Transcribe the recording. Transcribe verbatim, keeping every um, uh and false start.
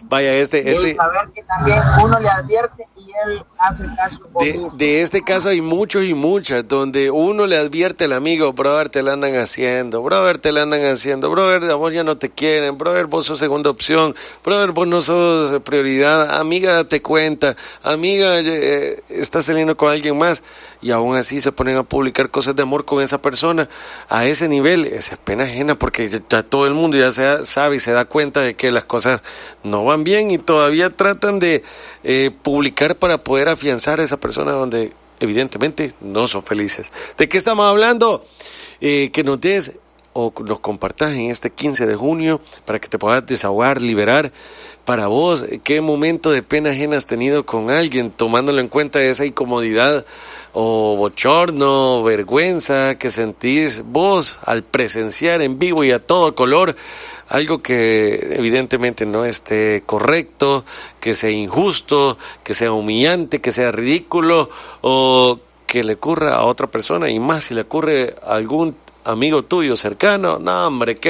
Vaya, este... este... De saber que también uno le advierte y él hace caso de, de este caso hay muchos y muchas, donde uno le advierte al amigo, brother, te la andan haciendo, brother, te la andan haciendo, brother, a vos ya no te quieren, brother, vos sos segunda opción, brother, vos no sos prioridad, amiga, date cuenta, amiga, eh, estás saliendo con alguien más, y aún así se ponen a publicar cosas de amor con esa persona. A ese nivel, esa es pena ajena, porque ya todo el mundo ya se sabe y se da cuenta de que las cosas no van bien, y todavía tratan de eh, publicar para poder afianzar a esa persona donde evidentemente no son felices. ¿De qué estamos hablando? Eh, que nos des o nos compartas en este quince de junio para que te puedas desahogar, liberar. Para vos, ¿qué momento de pena ajena has tenido con alguien, tomándolo en cuenta esa incomodidad o bochorno, vergüenza que sentís vos al presenciar en vivo y a todo color algo que evidentemente no esté correcto, que sea injusto, que sea humillante, que sea ridículo, o que le ocurra a otra persona, y más si le ocurre a algún amigo tuyo cercano? No, hombre, qué